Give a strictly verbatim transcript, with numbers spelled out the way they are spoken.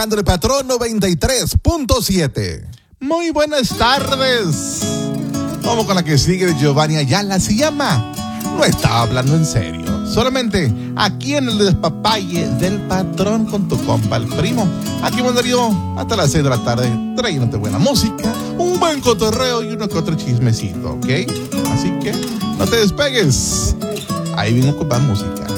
El Patrón noventa y tres punto siete. Muy buenas tardes. Vamos con la que sigue de Giovanni Ayala. Se llama No estaba hablando en serio. Solamente aquí en el despapalle del patrón con tu compa el primo. Aquí mandaría hasta las seis de la tarde trayéndote buena música, un buen cotorreo y uno que otro chismecito, ¿ok? Así que no te despegues. Ahí vengo con más música.